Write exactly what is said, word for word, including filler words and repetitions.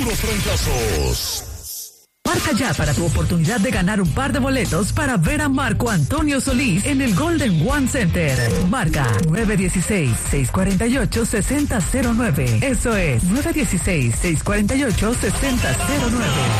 puros trancazos. Marca ya para tu oportunidad de ganar un par de boletos para ver a Marco Antonio Solís en el Golden One Center. Marca nueve uno seis, seis cuatro ocho, seis cero cero nueve. Eso es nueve uno seis, seis cuatro ocho, seis cero cero nueve.